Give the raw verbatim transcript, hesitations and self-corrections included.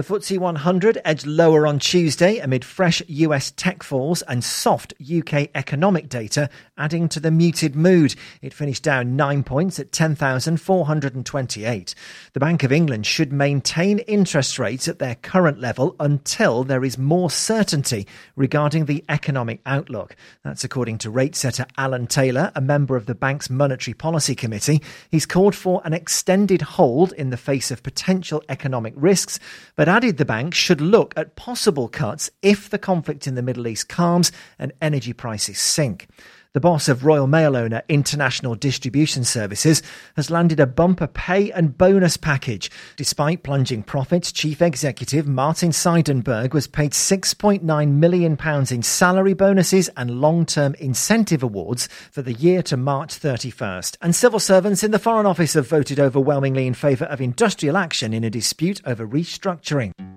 The F T S E one hundred edged lower on Tuesday amid fresh U S tech falls and soft U K economic data adding to the muted mood. It finished down nine points at ten thousand four hundred twenty-eight. The Bank of England should maintain interest rates at their current level until there is more certainty regarding the economic outlook. That's according to rate setter Alan Taylor, a member of the bank's Monetary Policy Committee. He's called for an extended hold in the face of potential economic risks, but added the bank should look at possible cuts if the conflict in the Middle East calms and energy prices sink. The boss of Royal Mail owner International Distribution Services has landed a bumper pay and bonus package. Despite plunging profits, Chief Executive Martin Seidenberg was paid six point nine million pounds in salary bonuses and long-term incentive awards for the year to March thirty-first. And civil servants in the Foreign Office have voted overwhelmingly in favour of industrial action in a dispute over restructuring.